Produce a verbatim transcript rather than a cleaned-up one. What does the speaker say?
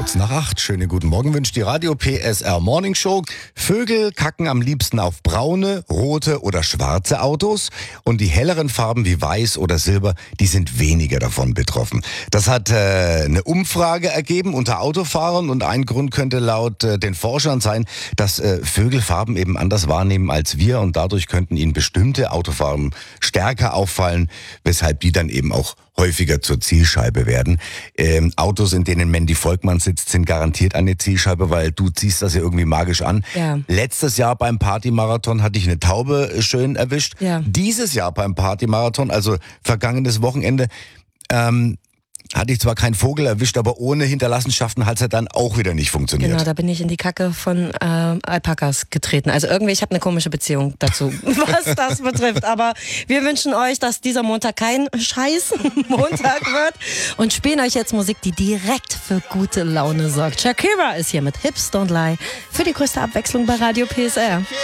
Kurz nach acht. Schönen guten Morgen wünscht die Radio P S R Morning Show. Vögel kacken am liebsten auf braune, rote oder schwarze Autos und die helleren Farben wie weiß oder silber, die sind weniger davon betroffen. Das hat äh, eine Umfrage ergeben unter Autofahrern und ein Grund könnte laut äh, den Forschern sein, dass äh, Vögel Farben eben anders wahrnehmen als wir und dadurch könnten ihnen bestimmte Autofarben stärker auffallen, weshalb die dann eben auch häufiger zur Zielscheibe werden. Ähm, Autos, in denen Mandy Volkmann sitzt, sind garantiert eine Zielscheibe, weil du ziehst das ja irgendwie magisch an. Ja. Letztes Jahr beim Partymarathon hatte ich eine Taube schön erwischt. Ja. Dieses Jahr beim Partymarathon, also vergangenes Wochenende, ähm, hatte ich zwar keinen Vogel erwischt, aber ohne Hinterlassenschaften hat es ja dann auch wieder nicht funktioniert. Genau, da bin ich in die Kacke von äh, Alpakas getreten. Also irgendwie, ich habe eine komische Beziehung dazu, was das betrifft. Aber wir wünschen euch, dass dieser Montag kein scheiß Montag wird und spielen euch jetzt Musik, die direkt für gute Laune sorgt. Shakira ist hier mit Hips Don't Lie für die größte Abwechslung bei Radio P S R.